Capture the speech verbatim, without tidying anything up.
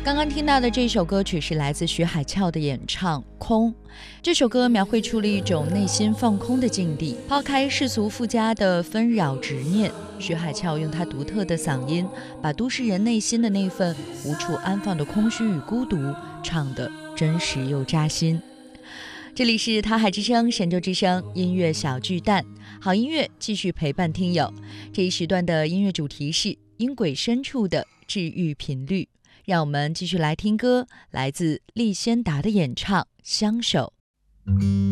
刚刚听到的这首歌曲是来自徐海俏的演唱《空》。这首歌描绘出了一种内心放空的境地，抛开世俗附加的纷扰执念，徐海俏用她独特的嗓音，把都市人内心的那份无处安放的空虚与孤独唱得真实又扎心。这里是他海之声神州之声音乐小巨蛋，好音乐继续陪伴听友。这一时段的音乐主题是音轨深处的治愈频率，让我们继续来听歌，来自厉仙达的演唱《相守》。